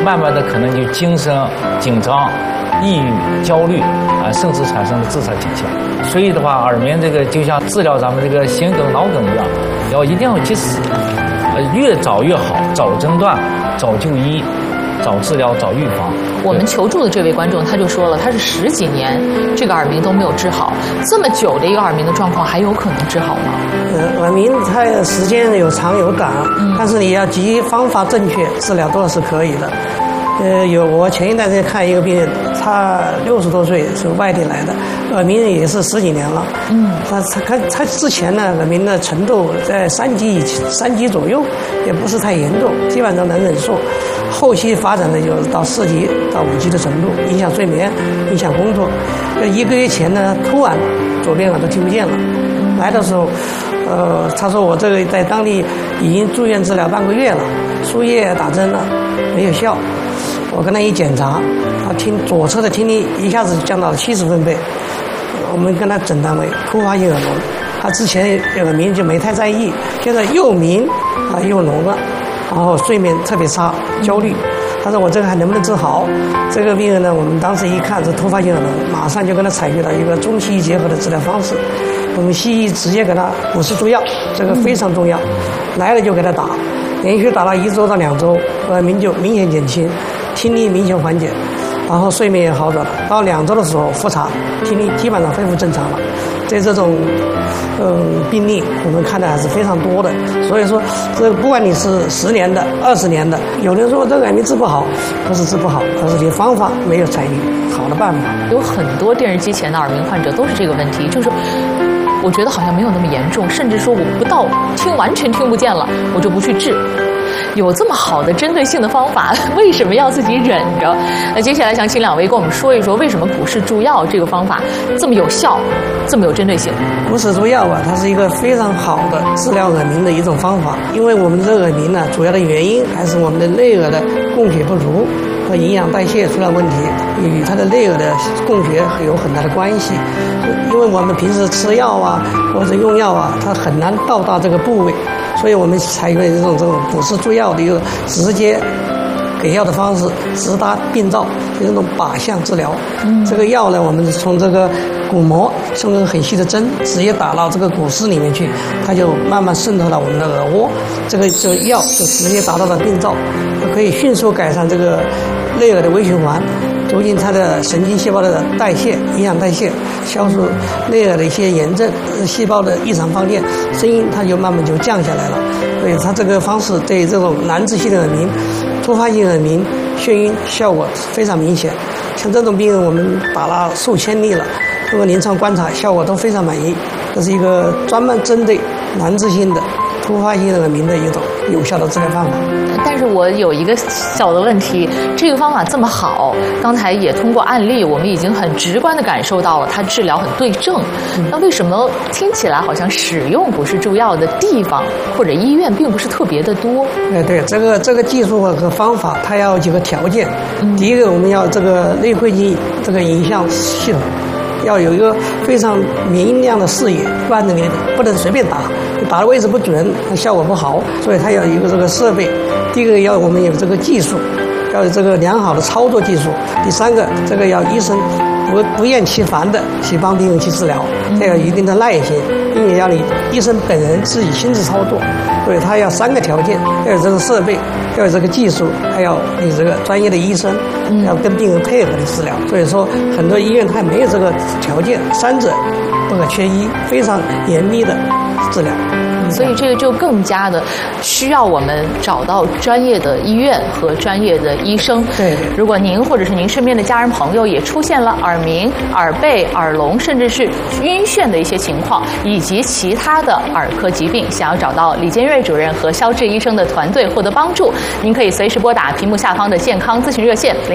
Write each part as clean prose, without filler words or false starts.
慢慢的可能就精神紧张、抑郁、焦虑啊，甚至产生了自杀倾向。所以的话，耳鸣这个就像治疗咱们这个心梗、脑梗一样，一定要及时，越早越好，早诊断、早就医。早治疗，早预防。 我们求助的这位观众他就说了，他是10几年这个耳鸣都没有治好，这么久的一个耳鸣的状况还有可能治好吗？ 耳鸣它时间有长有短，但是你要基于方法正确，治疗都是可以的。我前一段时间看一个病人，他60多岁，是外地来的，耳鸣也是10几年了。他之前呢，耳鸣的程度在3级左右，也不是太严重，基本上能忍受。后期发展的就是到4级到5级的程度，影响睡眠，影响工作。1个月前呢，突然左边耳朵听不见了。来的时候，他说我这个在当地已经住院治疗半个月了，输液打针了，没有效。我跟他一检查，他左侧的听力一下子降到了70分贝。我们跟他诊断为突发性耳聋，他之前耳鸣就没太在意，现在又鸣又聋了，然后睡眠特别差，焦虑。他说我这个还能不能治好？这个病人呢，我们当时一看是突发性耳聋，马上就跟他采取了一个中西医结合的治疗方式。我们西医直接给他补氏注药，这个非常重要，来了就给他打，连续打了1周到2周，耳鸣就明显减轻，听力明显缓解，然后睡眠也好转了。到2周的时候复查，听力基本上恢复正常了。在这种病例我们看的还是非常多的，所以说这不管你是10年的、20年的，有人说这个耳鸣治不好，不是治不好，而是你方法没有采取好的办法。 有很多电视机前的耳鸣患者都是这个问题，就是我觉得好像没有那么严重，甚至说我不到完全听不见了，我就不去治。有这么好的针对性的方法，为什么要自己忍着？那接下来想请2位跟我们说一说，为什么股市注药这个方法这么有效，这么有针对性？ 股市注药它是一个非常好的治疗耳鸣的一种方法，因为我们这个耳鸣呢，主要的原因还是我们的内耳的供血不足和营养代谢出了问题，与它的内耳的供血有很大的关系。因为我们平时吃药或者用药它很难到达这个部位，所以我们采用这种股市注药的一个直接给药的方式，直达病灶，就是那种靶向治疗。这个药呢，我们从这个鼓膜送根很细的针，直接打到这个骨丝里面去，它就慢慢渗透到我们的耳蜗，这个药就直接达到了病灶，可以迅速改善这个内耳的微循环，促进它的神经细胞的代谢、营养代谢，消除内耳的一些炎症、细胞的异常放电，声音它就慢慢就降下来了。所以它这个方式对这种难治性的耳鸣、突发性耳鸣、眩晕效果非常明显。像这种病人我们打了数千例了，通过临床观察效果都非常满意。这是一个专门针对难治性的突发性耳鸣的一种有效的治疗方法。 但是我有一个小的问题，这个方法这么好，刚才也通过案例我们已经很直观地感受到了它治疗很对症，那为什么听起来好像使用股市注药的地方或者医院并不是特别的多？ 对，这个技术和方法它要有几个条件。第一个，我们要这个内窥镜这个影像系统要有一个非常明亮的视野，不然你不能随便打，你打的位置不准，效果不好。所以它要有一个这个设备。第一个我们有这个技术，要有这个良好的操作技术。第3个，这个要医生不厌其烦的去帮病人去治疗，要有一定的耐心，并且要你医生本人自己亲自操作。所以它要3个条件，要有这个设备，要有这个技术，还要你这个专业的医生，要跟病人配合的治疗。所以说很多医院它没有这个条件，3者不可缺一，非常严密的治疗。 所以这个就更加的需要我们找到专业的医院和专业的医生。 对， 如果您或者是您身边的家人朋友也出现了耳鸣、耳背、耳聋，甚至是晕眩的一些情况，以及其他的耳科疾病，想要找到李建瑞主任和肖志医生的团队获得帮助，您可以随时拨打屏幕下方的健康咨询热线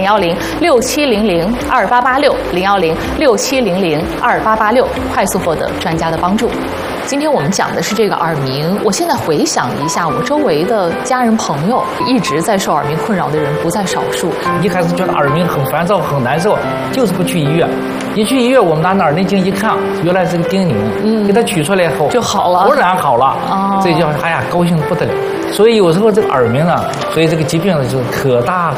010-6700-2886，010-6700-2886，快速获得专家的帮助。今天我们讲的是这个耳鸣，我现在回想一下，我周围的家人朋友一直在受耳鸣困扰的人不在少数。 一开始觉得耳鸣很烦躁、很难受，就是不去医院。一去医院，我们拿耳内镜一看，原来是个叮咛，给它取出来以后就好了， 突然好了，这叫高兴得不得了。所以有时候这个耳鸣呢，所以这个疾病呢就可大